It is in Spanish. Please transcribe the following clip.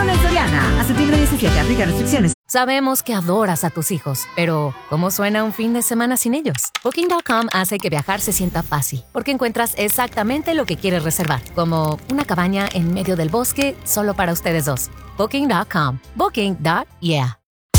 Solo en Soriana. A septiembre 17, aplica restricciones. Sabemos que adoras a tus hijos, pero ¿cómo suena un fin de semana sin ellos? Booking.com hace que viajar se sienta fácil, porque encuentras exactamente lo que quieres reservar, como una cabaña en medio del bosque solo para ustedes dos. Booking.com. Booking.yeah.